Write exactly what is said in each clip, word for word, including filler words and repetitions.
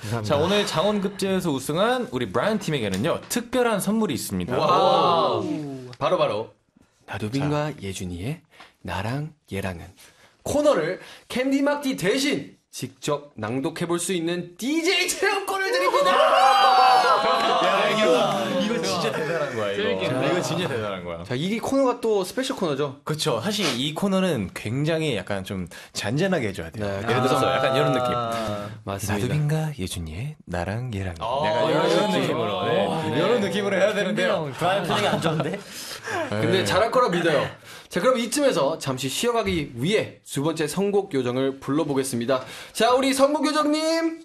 자, 오늘 장원급제에서 우승한 우리 브라이언 팀에게는요, 특별한 선물이 있습니다. 와. 바로 바로 나도빈과 예준이의 나랑 얘랑은 코너를 캔디 막디 대신 직접 낭독해볼 수 있는 디제이 체험권을 드립니다. 야, 이거, 이거 진짜 대단한 거야, 이거. 자, 이거 진짜 대단한 거야. 자, 이 코너가 또 스페셜 코너죠? 그렇죠. 사실 이 코너는 굉장히 약간 좀 잔잔하게 해줘야 돼요. 네, 예를 들어서 아, 약간 이런 느낌. 맞습니다. 나도빈과 예준이의 나랑 얘랑. 아, 약간 이런, 이런 느낌으로. 네. 네. 이런 느낌으로 해야 되는데요. 브라이언 표정이 안 좋은데? 근데 잘할 거라 믿어요. 자, 그럼 이쯤에서 잠시 쉬어가기 위해 두 번째 선곡 요정을 불러보겠습니다. 자, 우리 선곡 요정님.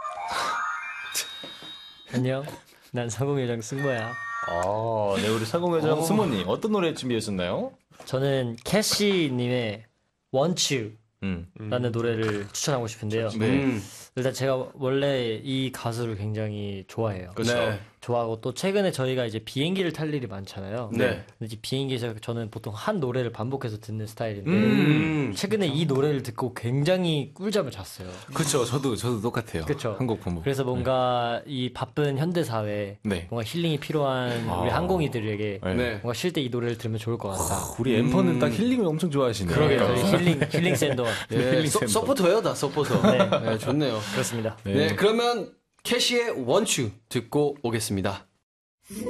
안녕. 난 상공요정 승모야. 아, 네, 우리 사공여정 스모님 어떤 노래 준비했었나요? 저는 캐시님의 Want You 음. 라는 노래를 추천하고 싶은데요. 네. 음. 일단 제가 원래 이 가수를 굉장히 좋아해요. 그렇죠. 네. 좋아하고 또 최근에 저희가 이제 비행기를 탈 일이 많잖아요. 네. 근데 이제 비행기에서 저는 보통 한 노래를 반복해서 듣는 스타일인데 음. 최근에 이 노래를 듣고 굉장히 꿀잠을 잤어요. 그렇죠. 저도 저도 똑같아요. 그쵸. 한곡 반복. 그래서 뭔가 이 바쁜 현대 사회에 네. 뭔가 힐링이 필요한 우리 아. 항공이들에게 네. 네. 뭔가 쉴 때 이 노래를 들으면 좋을 것 같다. 우리 엠퍼는 딱 힐링을 엄청 좋아하시네요. 그러게요. 저희 힐링 힐링 샌더. 네, 힐링 서, 샘플. 서포터예요, 다 서포터. 네. 네, 좋네요. 그렇습니다. 네, 그러면 캐시의 Want You 듣고 오겠습니다.